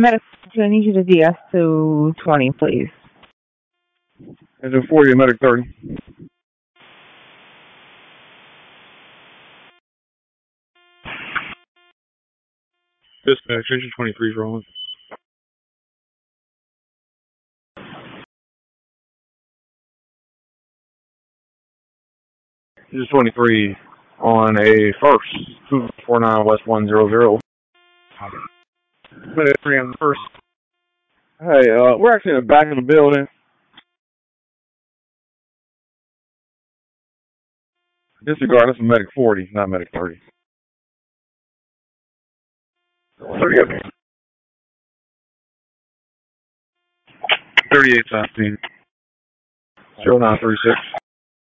Medic 2, I need you to DS to 20, please. Engine 40 and Medic 30. Dispatch, Engine 23 is rolling. Engine 23 on a first, 249 West 100. Medic 3 on the first. Hey, we're actually in the back of the building. Disregard, that's a Medic 40, not Medic 30. 38 on scene. 0936.